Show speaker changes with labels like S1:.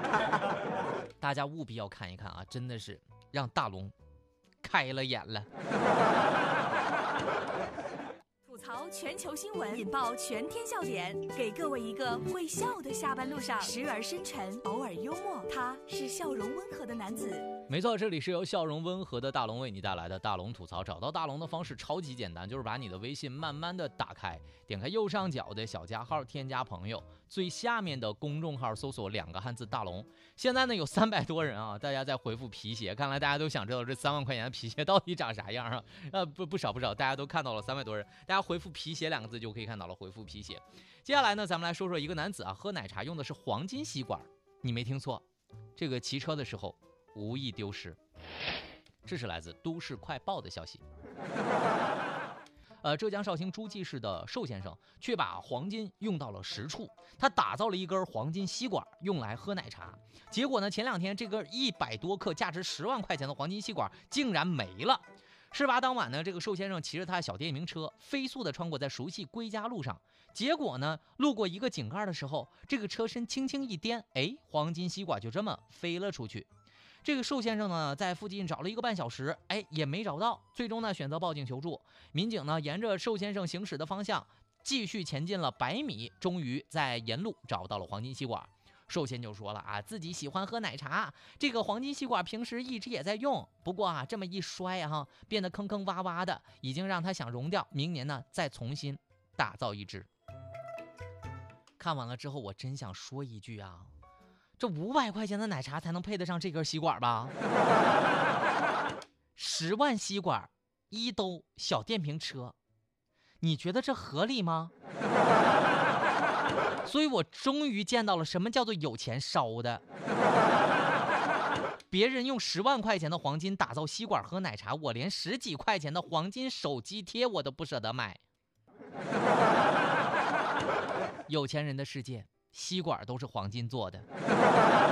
S1: 大家务必要看一看啊，真的是让大龙开了眼了。
S2: 吐槽全球新闻，引爆全天笑点，给各位一个会笑的下班路上，时而深沉，偶尔幽默，他是笑容温和的男子。
S1: 没错，这里是由笑容温和的大龙为你带来的大龙吐槽。找到大龙的方式超级简单，就是把你的微信慢慢的打开，点开右上角的小加号，添加朋友，最下面的公众号搜索2个汉字大龙。现在呢有300多人啊，大家在回复皮鞋，看来大家都想知道这3万块钱的皮鞋到底长啥样啊？不少，大家都看到了300多人，大家回复皮鞋2个字就可以看到了，回复皮鞋。接下来呢，咱们来说说一个男子啊，喝奶茶用的是黄金吸管，你没听错，这个骑车的时候无意丢失。这是来自都市快报的消息。浙江绍兴诸暨市的寿先生却把黄金用到了实处，他打造了一根黄金吸管用来喝奶茶，结果呢，前2天这根100多克价值10万块钱的黄金吸管竟然没了。事发当晚呢，这个寿先生骑着他的小电瓶车飞速地穿过在熟悉归家路上，结果呢，路过一个井盖的时候，这个车身轻轻一颠，黄金吸管就这么飞了出去。这个寿先生呢，在附近找了1个半小时，也没找到，最终呢选择报警求助。民警呢沿着寿先生行驶的方向继续前进了100米，终于在沿路找到了黄金吸管。寿先就说了啊，自己喜欢喝奶茶，这个黄金吸管平时一直也在用，不过啊这么一摔啊，变得坑坑洼洼的，已经让他想熔掉，明年呢再重新打造一只。看完了之后，我真想说一句啊，这500块钱的奶茶才能配得上这根吸管吧？10万吸管，1兜小电瓶车，你觉得这合理吗？所以我终于见到了什么叫做有钱烧的。别人用10万块钱的黄金打造吸管喝奶茶，我连10几块钱的黄金手机贴我都不舍得买。有钱人的世界，吸管都是黄金做的。